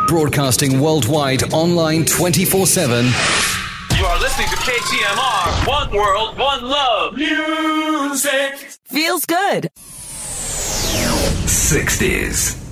Broadcasting worldwide, online 24/7. You are listening to KTMR. One world, one love. Music feels good. 60s.